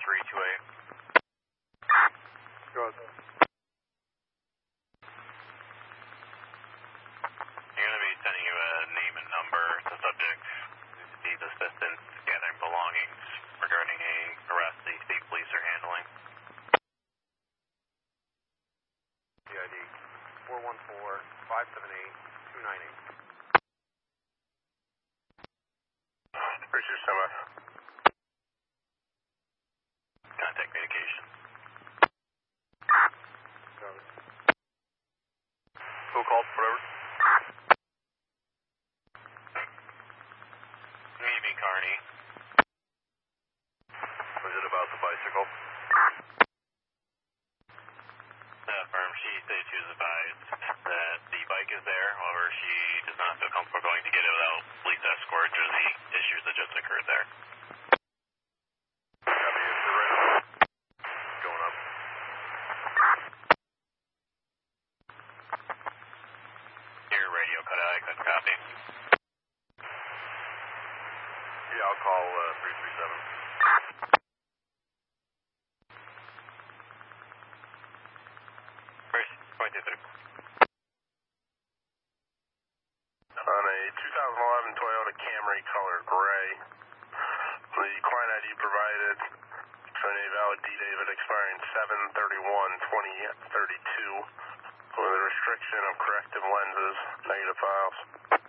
328. Go ahead. You're going to be sending you a name and number. The subject needs assistance gathering belongings regarding a arrest the state police are handling. PID 414-578-298. Richard Summer. Contact communication. Who called? Whatever. Maybe Carney. Was it about the bicycle? Firm, she said she was advised that the bike is there, however, she does not feel comfortable going to get it without police escort due to the issues that just occurred there. Copy, it's right going up. Your radio cut out, I couldn't copy. Yeah, I'll call 337. On a 2011 Toyota Camry colored gray, the client ID provided showing a valid D-David expiring 7/31/2032 with a restriction of corrective lenses, negative files.